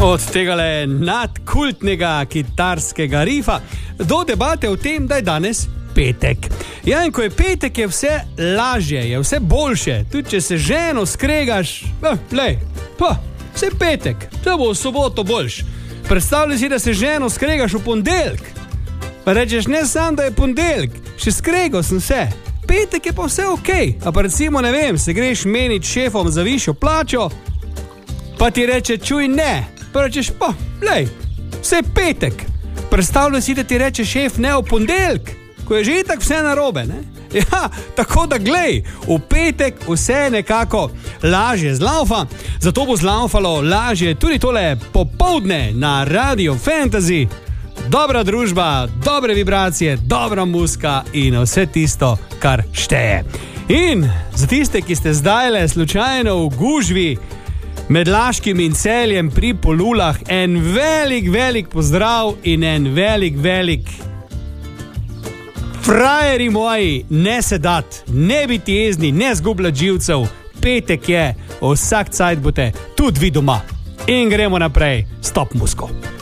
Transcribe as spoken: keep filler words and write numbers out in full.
Od tegale nadkultnega kitarskega rifa do debate o tem, da je danes petek. Ja, in ko je petek, je vse lažje, je vse boljše. Tudi če se ženo skregaš, eh, lej, pa, vse petek, to bo v soboto boljš. Predstavljaj si, da se ženo skregaš v ponedeljek. Pa rečeš, ne sam, da je ponedeljek, še skregal sem se. Petek je pa vse okej. A pa recimo, ne vem, se greš menit šefom za višjo plačo, pa ti reče, čuj, ne. Pa rečeš, pa, lej, vse petek. Predstavljaj si, da ti reče šef, ne, v ponedeljek, ko je že itak vse narobe, ne? Ja, tako da glej, v petek vse nekako lažje zlaufa, zato bo zlaufalo lažje tudi tole popoldne na Radio Fantasy. Dobra družba, dobre vibracije, dobra muzika in vse tisto, kar šteje. In za tiste, ki ste zdajle slučajno v gužvi med Laškim in Celjem pri Polulah, en velik, velik pozdrav in en velik, velik frajeri moji, ne sedat, ne biti jezni, ne zgubljati živcev. Petek je, vsak cajt bote tudi vi doma. In gremo naprej, stop muziko.